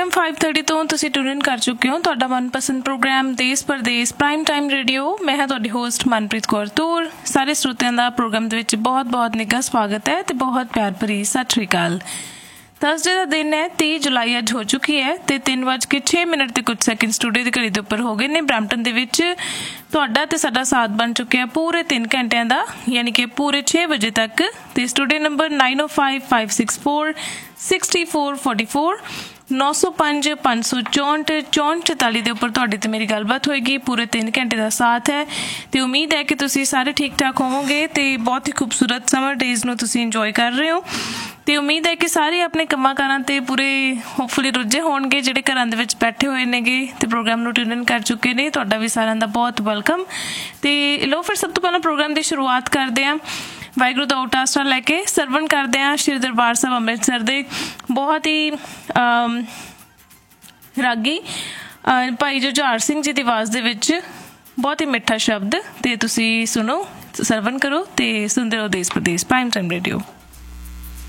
FM 530 ਤੋਂ ਤੁਸੀਂ tune ਇਨ ਕਰ ਚੁੱਕੇ ਹੋ ਤੁਹਾਡਾ ਮਨਪਸੰਦ ਪ੍ਰੋਗਰਾਮ ਦੇਸ਼ ਪਰਦੇਸ ਪ੍ਰਾਈਮ ਟਾਈਮ ਰੇਡੀਓ। ਮੈਂ ਹਾਂ ਤੁਹਾਡੀ ਹੋਸਟ ਮਨਪ੍ਰੀਤ ਕੌਰ ਤੂਰ। ਸਾਰੇ ਸਰੋਤਿਆਂ ਦਾ ਪ੍ਰੋਗਰਾਮ ਦੇ ਵਿੱਚ ਬਹੁਤ ਬਹੁਤ ਨਿੱਘਾ ਸਵਾਗਤ ਹੈ ਤੇ ਬਹੁਤ ਪਿਆਰ ਭਰੀ ਸਤਿ ਸ਼੍ਰੀ ਅਕਾਲ। ਥਰਸਡੇ ਦਾ ਦਿਨ ਹੈ, 30 ਜੁਲਾਈ ਅੱਜ ਹੋ ਚੁੱਕੀ ਹੈ ਤੇ 3:06 ਤੇ ਕੁਝ ਸੈਕਿੰਡ ਸਟੂਡੀਓ ਦੀ ਘੜੀ ਦੇ ਉੱਪਰ ਹੋ ਗਏ ਨੇ। ਬਰੈਂਪਟਨ ਦੇ ਵਿੱਚ ਤੁਹਾਡਾ ਤੇ ਸਾਡਾ ਸਾਥ ਬਣ ਚੁੱਕਿਆ ਪੂਰੇ 3 ਘੰਟਿਆਂ ਦਾ, ਯਾਨੀ ਕਿ ਪੂਰੇ 6 ਵਜੇ ਤੱਕ। ਤੇ ਸਟੂਡੀਓ ਨੰਬਰ 9055646444 905 564 6444 ਦੇ ਉੱਪਰ ਤੁਹਾਡੀ ਤੇ ਮੇਰੀ ਗੱਲਬਾਤ ਹੋਏਗੀ। ਪੂਰੇ 3 ਘੰਟੇ ਦਾ ਸਾਥ ਹੈ ਤੇ ਉਮੀਦ ਹੈ ਕਿ ਤੁਸੀਂ ਸਾਰੇ ਠੀਕ ਠਾਕ ਹੋਵੋਗੇ ਤੇ ਬਹੁਤ ਹੀ ਖੂਬਸੂਰਤ ਸਮਰ ਡੇਜ਼ ਨੂੰ ਤੁਸੀਂ ਇੰਜੋਏ ਕਰ ਰਹੇ ਹੋ। ਤੇ ਉਮੀਦ ਹੈ ਕਿ ਸਾਰੇ ਆਪਣੇ ਕੰਮਾਂ ਕਾਰਾਂ ਤੇ ਪੂਰੇ ਹੋਪਫੁਲੀ ਰੁੱਝੇ ਹੋਣਗੇ। ਜਿਹੜੇ ਘਰਾਂ ਦੇ ਵਿੱਚ ਬੈਠੇ ਹੋਏ ਨੇਗੇ ਤੇ ਪ੍ਰੋਗਰਾਮ ਨੂੰ ਟਿਊਨ ਇਨ ਕਰ ਚੁੱਕੇ ਨੇ, ਤੁਹਾਡਾ ਵੀ ਸਾਰਿਆਂ ਦਾ ਬਹੁਤ ਵੈਲਕਮ। ਤੇ ਲਓ ਫਿਰ ਸਭ ਤੋਂ ਪਹਿਲਾਂ ਪ੍ਰੋਗਰਾਮ ਦੀ ਸ਼ੁਰੂਆਤ ਕਰਦੇ ਹਾਂ ਵਾਹਿਗੁਰੂ ਦਾ ਓਟ ਆਸਰਾ ਲੈ ਕੇ। ਸਰਵਣ ਕਰਦੇ ਹਾਂ ਸ਼੍ਰੀ ਦਰਬਾਰ ਸਾਹਿਬ ਅੰਮ੍ਰਿਤਸਰ ਦੇ ਬਹੁਤ ਹੀ ਰਾਗੀ ਭਾਈ ਜੁਝਾਰ ਸਿੰਘ ਜੀ ਦੀ ਆਵਾਜ਼ ਦੇ ਵਿੱਚ ਬਹੁਤ ਹੀ ਮਿੱਠਾ ਸ਼ਬਦ। ਤੇ ਤੁਸੀਂ ਸੁਣੋ, ਸਰਵਣ ਕਰੋ ਤੇ ਸੁਣਦੇ ਰਹੋ ਦੇਸ਼ ਪ੍ਰਦੇਸ਼ ਪ੍ਰਾਈਮ ਟਾਈਮ ਰੇਡੀਓ।